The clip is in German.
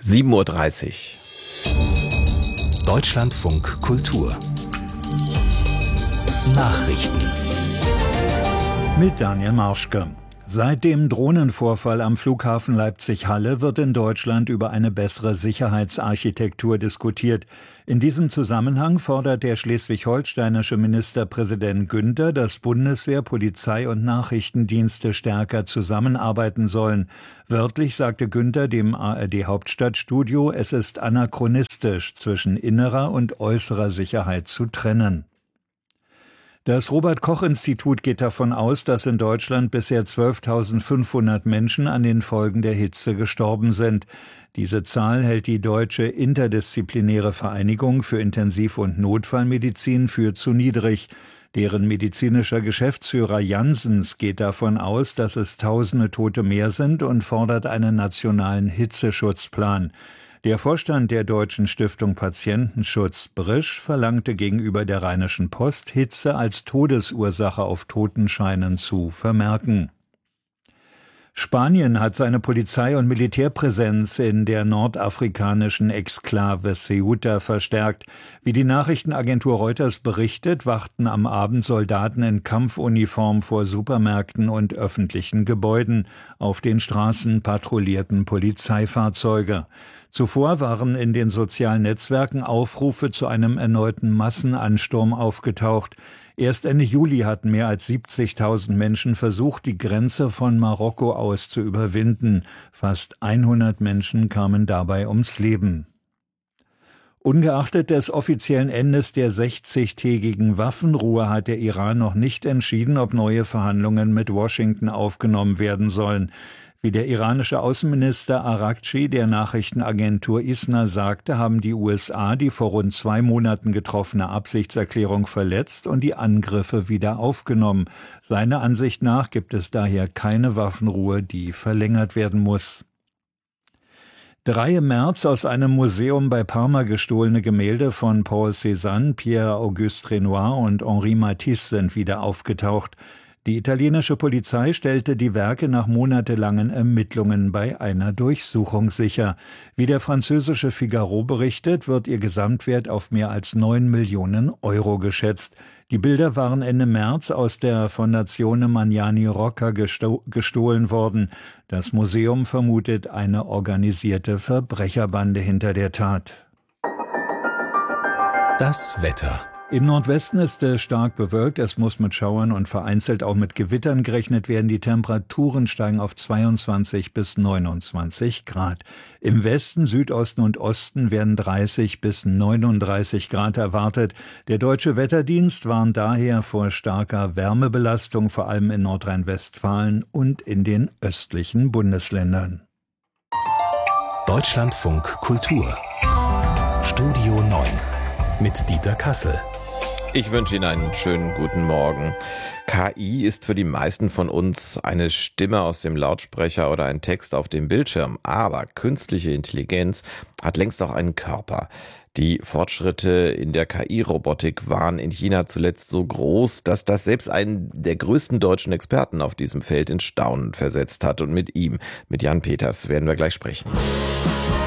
7:30 Uhr. Deutschlandfunk Kultur Nachrichten mit Daniel Marschke. Seit dem Drohnenvorfall am Flughafen Leipzig-Halle wird in Deutschland über eine bessere Sicherheitsarchitektur diskutiert. In diesem Zusammenhang fordert der schleswig-holsteinische Ministerpräsident Günther, dass Bundeswehr, Polizei und Nachrichtendienste stärker zusammenarbeiten sollen. Wörtlich sagte Günther dem ARD-Hauptstadtstudio, es ist anachronistisch, zwischen innerer und äußerer Sicherheit zu trennen. Das Robert-Koch-Institut geht davon aus, dass in Deutschland bisher 12.500 Menschen an den Folgen der Hitze gestorben sind. Diese Zahl hält die Deutsche Interdisziplinäre Vereinigung für Intensiv- und Notfallmedizin für zu niedrig. Deren medizinischer Geschäftsführer Janssens geht davon aus, dass es Tausende Tote mehr sind und fordert einen nationalen Hitzeschutzplan. Der Vorstand der Deutschen Stiftung Patientenschutz, Brisch, verlangte gegenüber der Rheinischen Post, Hitze als Todesursache auf Totenscheinen zu vermerken. Spanien hat seine Polizei- und Militärpräsenz in der nordafrikanischen Exklave Ceuta verstärkt. Wie die Nachrichtenagentur Reuters berichtet, wachten am Abend Soldaten in Kampfuniform vor Supermärkten und öffentlichen Gebäuden. Auf den Straßen patrouillierten Polizeifahrzeuge. Zuvor waren in den sozialen Netzwerken Aufrufe zu einem erneuten Massenansturm aufgetaucht. Erst Ende Juli hatten mehr als 70.000 Menschen versucht, die Grenze von Marokko aus zu überwinden. Fast 100 Menschen kamen dabei ums Leben. Ungeachtet des offiziellen Endes der 60-tägigen Waffenruhe hat der Iran noch nicht entschieden, ob neue Verhandlungen mit Washington aufgenommen werden sollen. Wie der iranische Außenminister Araghchi der Nachrichtenagentur ISNA sagte, haben die USA die vor rund 2 Monaten getroffene Absichtserklärung verletzt und die Angriffe wieder aufgenommen. Seiner Ansicht nach gibt es daher keine Waffenruhe, die verlängert werden muss. 3 im März aus einem Museum bei Parma gestohlene Gemälde von Paul Cézanne, Pierre-Auguste Renoir und Henri Matisse sind wieder aufgetaucht. Die italienische Polizei stellte die Werke nach monatelangen Ermittlungen bei einer Durchsuchung sicher. Wie der französische Figaro berichtet, wird ihr Gesamtwert auf mehr als 9 Millionen Euro geschätzt. Die Bilder waren Ende März aus der Fondazione Magnani Rocca gestohlen worden. Das Museum vermutet eine organisierte Verbrecherbande hinter der Tat. Das Wetter. Im Nordwesten ist es stark bewölkt, es muss mit Schauern und vereinzelt auch mit Gewittern gerechnet werden. Die Temperaturen steigen auf 22 bis 29 Grad. Im Westen, Südosten und Osten werden 30 bis 39 Grad erwartet. Der Deutsche Wetterdienst warnt daher vor starker Wärmebelastung, vor allem in Nordrhein-Westfalen und in den östlichen Bundesländern. Deutschlandfunk Kultur Studio 9 mit Dieter Kassel. Ich wünsche Ihnen einen schönen guten Morgen. KI ist für die meisten von uns eine Stimme aus dem Lautsprecher oder ein Text auf dem Bildschirm. Aber künstliche Intelligenz hat längst auch einen Körper. Die Fortschritte in der KI-Robotik waren in China zuletzt so groß, dass das selbst einen der größten deutschen Experten auf diesem Feld in Staunen versetzt hat. Und mit ihm, mit Jan Peters, werden wir gleich sprechen.